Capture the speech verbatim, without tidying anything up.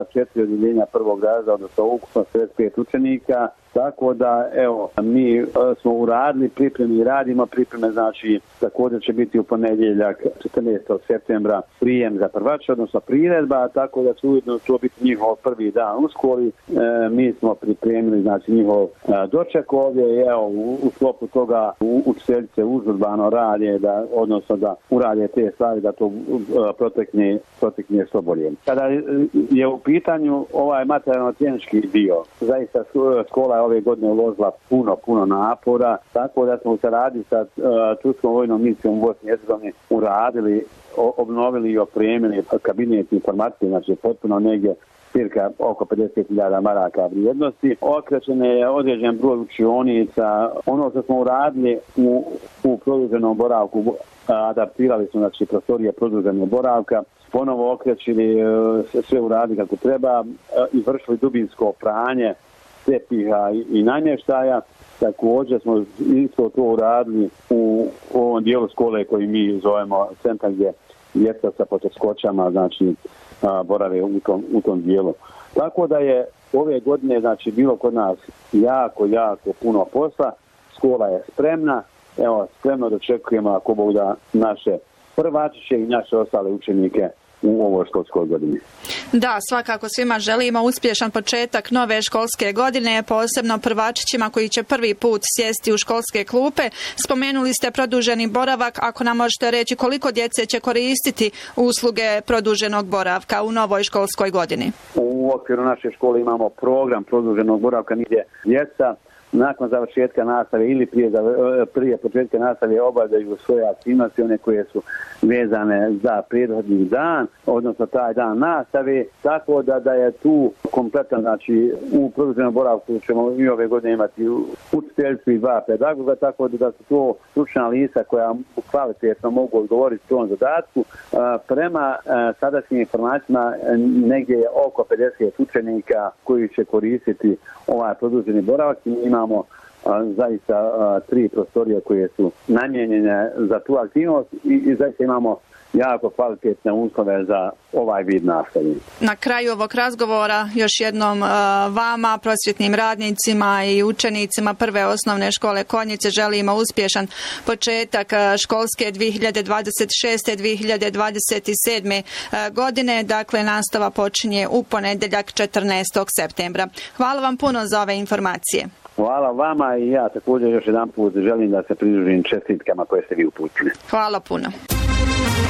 četiri odjeljenja prvog razreda, odnosno ukupno šezdeset pet učenika. Tako da, evo, mi e, smo uradili pripreme i radimo pripreme, znači također će biti u ponedjeljak četrnaestog septembra prijem za prvače, odnosno priredba, tako da će ujedno to biti njihov prvi dan u školi. E, mi smo pripremili, znači, njihov a, doček ovdje i evo, u, u sklopu toga u, učiteljice užurbano rade, da, odnosno da urade te stvari da to a, protekne, protekne što bolje. Kada je u pitanju ovaj materijalno-tehnički dio, zaista škola ove godine uložila puno, puno napora, tako da smo u saradnji sa uh, Turskom vojnom misijom u Bosni i Hercegovini uradili, o, obnovili i opremili kabinet informacije, znači potpuno negdje cirka oko pedeset hiljada maraka vrijednosti. Okrećen je određen broj učionica. Ono što smo uradili u, u produženom boravku, adaptirali smo, znači, prostorije produženog boravka, ponovo okrećili, sve uradili kako treba, izvršili dubinsko pranje tepiha i, i namještaja. Također smo isto to uradili u, u ovom dijelu škole koji mi zovemo centar gdje djeca sa poteškoćama, znači, a, borave u tom, u tom dijelu. Tako da je ove godine, znači, bilo kod nas jako, jako puno posla. Škola je spremna. Evo, spremno dočekujemo, ako Bog da, naše prvačiće i naše ostale učenike u ovoj školskoj godini. Da, svakako svima želimo uspješan početak nove školske godine, posebno prvačićima koji će prvi put sjesti u školske klupe. Spomenuli ste produženi boravak, ako nam možete reći koliko djece će koristiti usluge produženog boravka u novoj školskoj godini? U okviru naše škole imamo program produženog boravka gdje djeca nakon završetka nastave ili prije, prije početka nastave obavljaju svoje aktivnosti, one koje su vezane za prethodni dan, odnosno taj dan nastave, tako da, da je tu kompletan, znači u produženom boravku ćemo i ove godine imati učiteljstvo i dva pedagoga, tako da, da su to stručna lica koja kvalitetno mogu odgovoriti tom zadatku. Prema sadašnjim informacijama negdje je oko pedeset učenika koji će koristiti ovaj produženi boravak. Imamo a, zaista a, tri prostorije koje su namijenjene za tu aktivnost i, i zaista imamo jako kvalitetne uslove za ovaj vid nastave. Na kraju ovog razgovora još jednom uh, vama, prosvjetnim radnicima i učenicima prve osnovne škole Konjice želimo uspješan početak uh, školske dvije hiljade dvadeset šeste dvije hiljade dvadeset sedme uh, godine. Dakle, nastava počinje u ponedjeljak četrnaestog septembra. Hvala vam puno za ove informacije. Hvala vama i ja također još jedan put želim da se pridružim čestitkama koje ste vi uputili. Hvala puno.